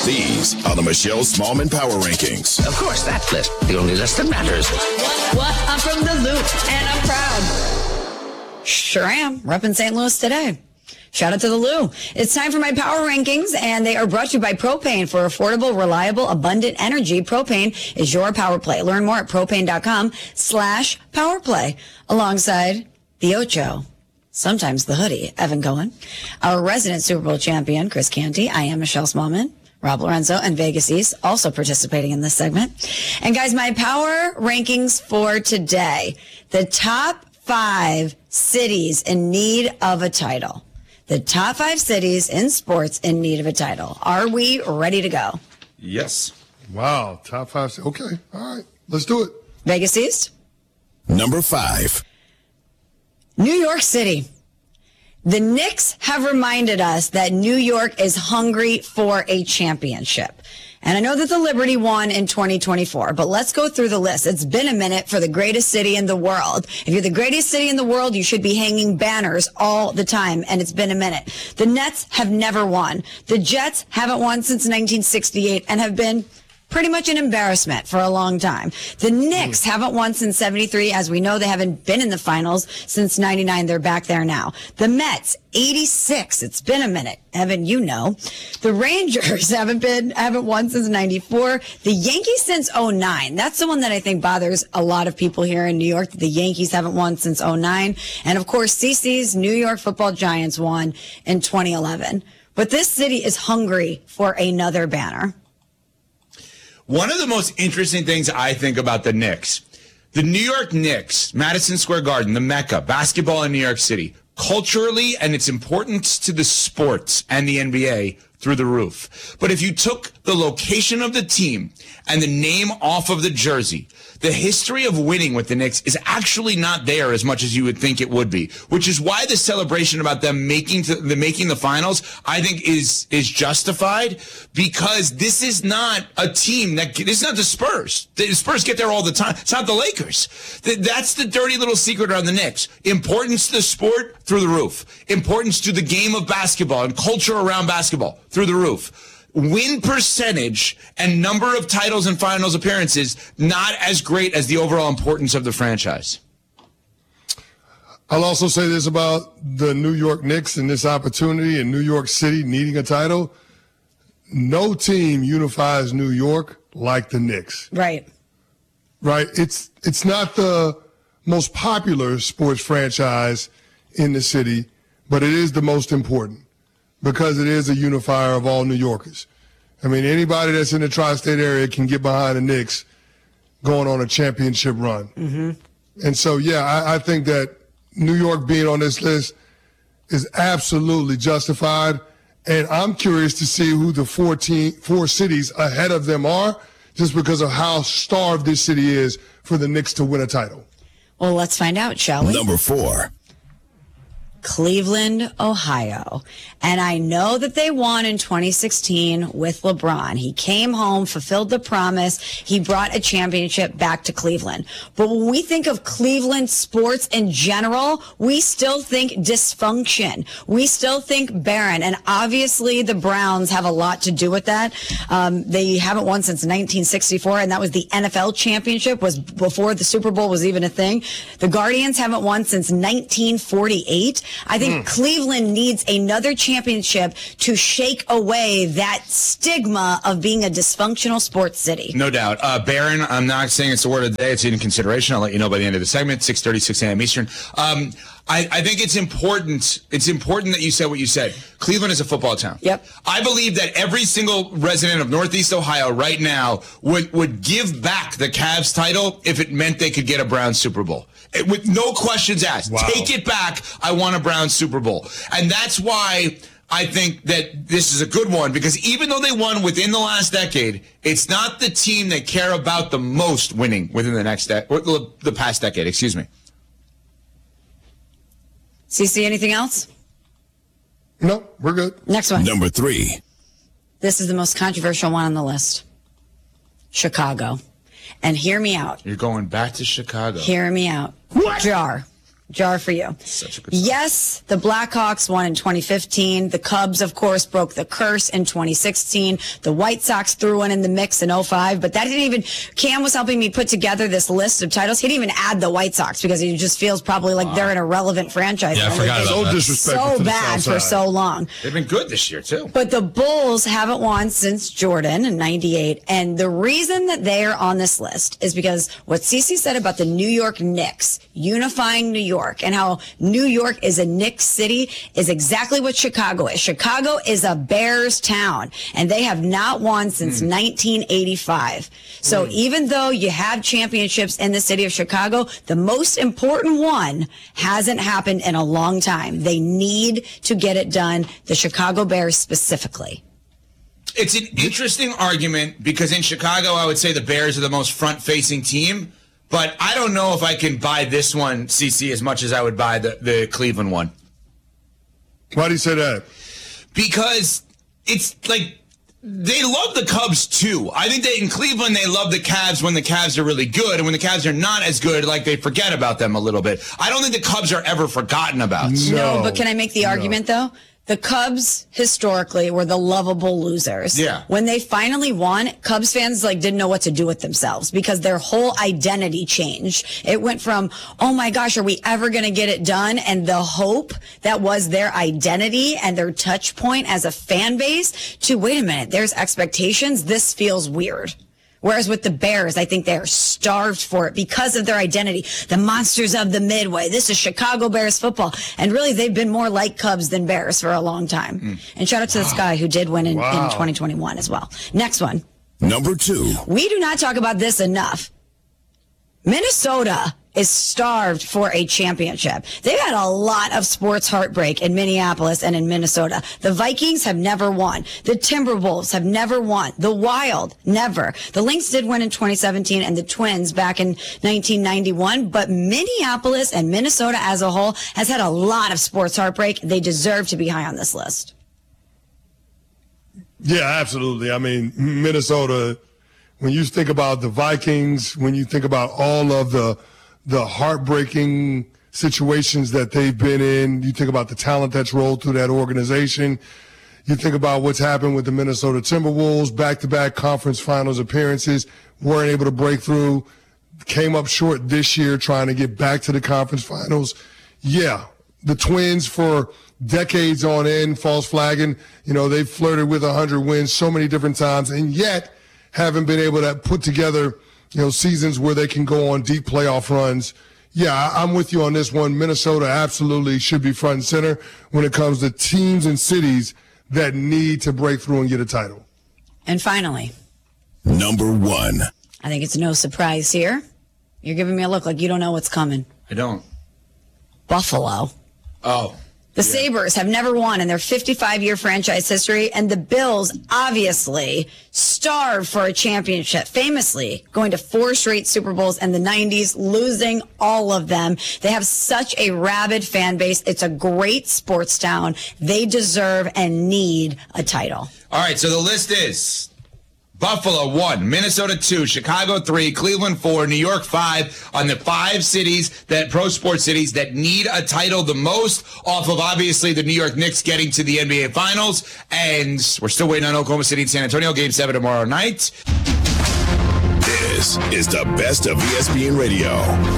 These are the Michelle Smallman Power Rankings. Of course, that list, the only list that matters. What? I'm from the Loop, and I'm proud. Sure am. Repping St. Louis today. Shout out to the Lou. It's time for my power rankings, and they are brought to you by Propane. For affordable, reliable, abundant energy, Propane is your power play. Learn more at propane.com/powerplay. Alongside the Ocho, sometimes the hoodie, Evan Cohen, our resident Super Bowl champion, Chris Canty. I am Michelle Smallman. Rob Lorenzo and Vegas East also participating in this segment. And guys, my power rankings for today. The top 5 cities in need of a title. The top 5 cities in sports in need of a title. Are we ready to go? Yes. Wow, top 5. Okay, all right, let's do it. Vegas East? Number 5. New York City. The Knicks have reminded us that New York is hungry for a championship. And I know that the Liberty won in 2024, but let's go through the list. It's been a minute for the greatest city in the world. If you're the greatest city in the world, you should be hanging banners all the time, and it's been a minute. The Nets have never won. The Jets haven't won since 1968 and have been pretty much an embarrassment for a long time. The Knicks haven't won since 73. As we know, they haven't been in the finals since 99. They're back there now. The Mets, 86. It's been a minute. Evan, you know. The Rangers haven't won since 94. The Yankees since 09. That's the one that I think bothers a lot of people here in New York. The Yankees haven't won since 09. And of course, CC's New York Football Giants won in 2011. But this city is hungry for another banner. One of the most interesting things I think about the Knicks, the New York Knicks, Madison Square Garden, the Mecca, basketball in New York City, culturally and its importance to the sports and the NBA through the roof. But if you took the location of the team and the name off of the jersey, the history of winning with the Knicks is actually not there as much as you would think it would be, which is why the celebration about them making the finals, I think, is justified, because this is not a team this is not the Spurs. The Spurs get there all the time. It's not the Lakers. That's the dirty little secret around the Knicks. Importance to the sport through the roof. Importance to the game of basketball and culture around basketball through the roof. Win percentage and number of titles and finals appearances, not as great as the overall importance of the franchise. I'll also say this about the New York Knicks and this opportunity in New York City needing a title. No team unifies New York like the Knicks. Right. Right. It's not the most popular sports franchise in the city, but it is the most important, because it is a unifier of all New Yorkers. I mean, anybody that's in the tri-state area can get behind the Knicks going on a championship run. Mm-hmm. And so, yeah, I think that New York being on this list is absolutely justified. And I'm curious to see who the 4 cities ahead of them are, just because of how starved this city is for the Knicks to win a title. Well, let's find out, shall we? Number 4. Cleveland, Ohio. And I know that they won in 2016 with LeBron. He came home, fulfilled the promise. He brought a championship back to Cleveland. But when we think of Cleveland sports in general, we still think dysfunction. We still think barren. And obviously the Browns have a lot to do with that. They haven't won since 1964, and that was the NFL championship, was before the Super Bowl was even a thing. The Guardians haven't won since 1948. I think Cleveland needs another championship to shake away that stigma of being a dysfunctional sports city. No doubt. Barron, I'm not saying it's the word of the day. It's in consideration. I'll let you know by the end of the segment, 6:30, 6 a.m. Eastern. I think it's important. It's important that you said what you said. Cleveland is a football town. Yep. I believe that every single resident of Northeast Ohio right now would give back the Cavs title if it meant they could get a Browns Super Bowl. With no questions asked. Wow. Take it back. I want a Browns Super Bowl. And that's why I think that this is a good one, because even though they won within the last decade, it's not the team they care about the most winning within the the past decade, excuse me. CC, anything else? No, we're good. Next one. Number 3. This is the most controversial one on the list. Chicago. And hear me out. You're going back to Chicago. Hear me out. What? Jar. jar for you. Such a good song. Yes, the Blackhawks won in 2015. The Cubs, of course, broke the curse in 2016. The White Sox threw one in the mix in 05, but that didn't even, Cam was helping me put together this list of titles. He didn't even add the White Sox because he just feels probably like they're an irrelevant franchise. Yeah, I forgot about that. Disrespectful So to the bad South for Side. so long. They've been good this year, too. But the Bulls haven't won since Jordan in 98. And the reason that they are on this list is because what Cece said about the New York Knicks unifying New York and how New York is a Knicks city is exactly what Chicago is. Chicago is a Bears town, and they have not won since 1985. So even though you have championships in the city of Chicago, the most important one hasn't happened in a long time. They need to get it done, the Chicago Bears specifically. It's an interesting argument because in Chicago, I would say the Bears are the most front-facing team. But I don't know if I can buy this one, CC, as much as I would buy the Cleveland one. Why do you say that? Because it's like they love the Cubs, too. I think that in Cleveland, they love the Cavs when the Cavs are really good. And when the Cavs are not as good, like they forget about them a little bit. I don't think the Cubs are ever forgotten about. No, but can I make the argument, though? The Cubs historically were the lovable losers. Yeah. When they finally won, Cubs fans didn't know what to do with themselves because their whole identity changed. It went from, oh my gosh, are we ever going to get it done? And the hope that was their identity and their touch point as a fan base to, wait a minute, there's expectations. This feels weird. Whereas with the Bears, I think they're starved for it because of their identity. The monsters of the Midway. This is Chicago Bears football. And really, they've been more like Cubs than Bears for a long time. And shout out to this guy who did win in 2021 as well. Next one. Number 2. We do not talk about this enough. Minnesota is starved for a championship. They've had a lot of sports heartbreak in Minneapolis and in Minnesota. The Vikings have never won. The Timberwolves have never won. The Wild, never. The Lynx did win in 2017 and the Twins back in 1991, but Minneapolis and Minnesota as a whole has had a lot of sports heartbreak. They deserve to be high on this list. Yeah, absolutely. I mean, Minnesota, when you think about the Vikings, when you think about all of the heartbreaking situations that they've been in, you think about the talent that's rolled through that organization, you think about what's happened with the Minnesota Timberwolves, back-to-back conference finals appearances, weren't able to break through, came up short this year trying to get back to the conference finals. Yeah, the Twins for decades on end, false flagging, they've flirted with 100 wins so many different times, and yet haven't been able to put together seasons where they can go on deep playoff runs. Yeah, I'm with you on this one. Minnesota absolutely should be front and center when it comes to teams and cities that need to break through and get a title. And finally, Number 1. I think it's no surprise here. You're giving me a look like you don't know what's coming. I don't. Buffalo. Oh. The Sabres have never won in their 55-year franchise history, and the Bills obviously starved for a championship, famously going to 4 straight Super Bowls in the 90s, losing all of them. They have such a rabid fan base. It's a great sports town. They deserve and need a title. All right, so the list is Buffalo 1, Minnesota 2, Chicago 3, Cleveland 4, New York 5 on the 5 cities, that pro sports cities that need a title the most, off of obviously the New York Knicks getting to the NBA Finals. And we're still waiting on Oklahoma City and San Antonio, Game 7 tomorrow night. This is the best of ESPN Radio.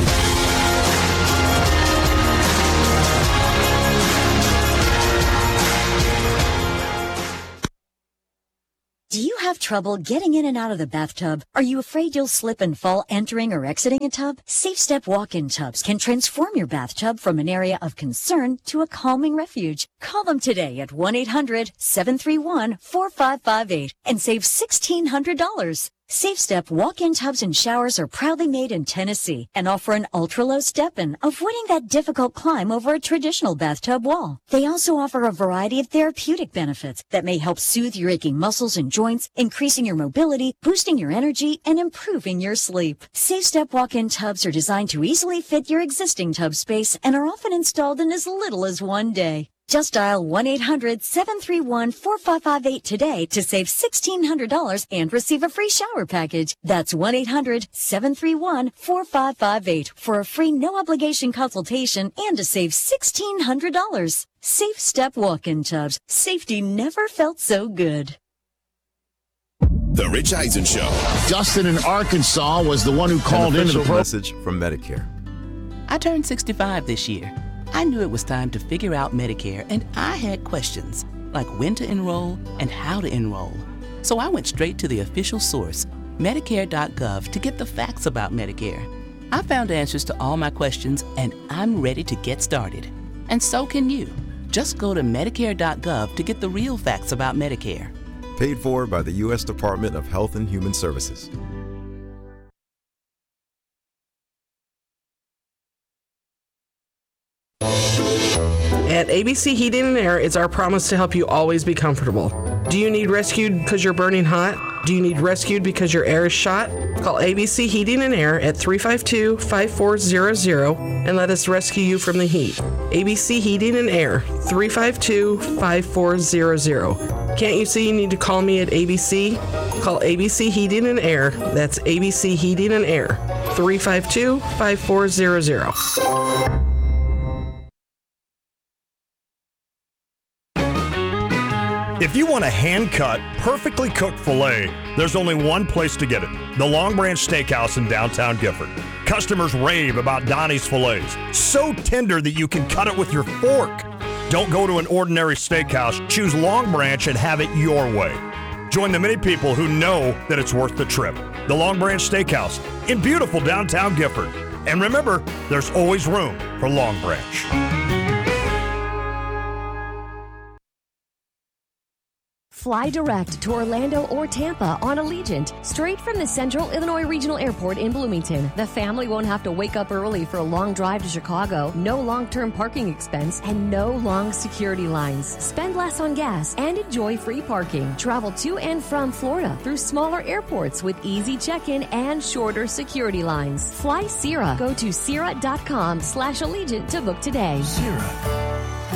Do you have trouble getting in and out of the bathtub? Are you afraid you'll slip and fall entering or exiting a tub? Safe Step walk-in tubs can transform your bathtub from an area of concern to a calming refuge. Call them today at 1-800-731-4558 and save $1,600. Safe Step walk-in tubs and showers are proudly made in Tennessee and offer an ultra-low step-in, avoiding that difficult climb over a traditional bathtub wall. They also offer a variety of therapeutic benefits that may help soothe your aching muscles and joints, increasing your mobility, boosting your energy, and improving your sleep. Safe Step walk-in tubs are designed to easily fit your existing tub space and are often installed in as little as 1 day. Just dial 1-800-731-4558 today to save $1,600 and receive a free shower package. That's 1-800-731-4558 for a free no-obligation consultation and to save $1,600. Safe Step Walk-in Tubs. Safety never felt so good. The Rich Eisen Show. Justin in Arkansas was the one who called into the program. Message from Medicare. I turned 65 this year. I knew it was time to figure out Medicare, and I had questions, like when to enroll and how to enroll. So I went straight to the official source, Medicare.gov, to get the facts about Medicare. I found answers to all my questions, and I'm ready to get started. And so can you. Just go to Medicare.gov to get the real facts about Medicare. Paid for by the U.S. Department of Health and Human Services. At ABC Heating and Air, it's our promise to help you always be comfortable. Do you need rescued because you're burning hot? Do you need rescued because your air is shot? Call ABC Heating and Air at 352-5400 and let us rescue you from the heat. ABC Heating and Air, 352-5400. Can't you see you need to call me at ABC? Call ABC Heating and Air. That's ABC Heating and Air, 352-5400. If you want a hand-cut, perfectly cooked filet, there's only one place to get it, the Long Branch Steakhouse in downtown Gifford. Customers rave about Donnie's fillets, so tender that you can cut it with your fork. Don't go to an ordinary steakhouse, choose Long Branch and have it your way. Join the many people who know that it's worth the trip. The Long Branch Steakhouse in beautiful downtown Gifford. And remember, there's always room for Long Branch. Fly direct to Orlando or Tampa on Allegiant, straight from the Central Illinois Regional Airport in Bloomington. The family won't have to wake up early for a long drive to Chicago, no long-term parking expense, and no long security lines. Spend less on gas and enjoy free parking. Travel to and from Florida through smaller airports with easy check-in and shorter security lines. Fly Sierra. Go to Sierra.com/Allegiant to book today. Sierra.